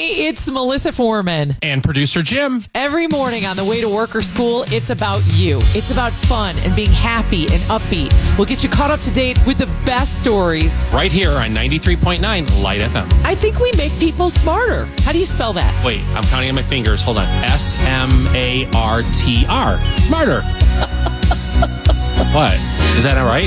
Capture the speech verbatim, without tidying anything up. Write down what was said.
it's Melissa Foreman. And producer Jim. Every morning on the way to work or school, it's about you. It's about fun and being happy and upbeat. We'll get you caught up to date with the best stories. Right here on ninety-three point nine Light F M. I think we make people smarter. How do you spell that? Wait, I'm counting on my fingers. Hold on. S M A R T R. Smarter. What? Is that all right?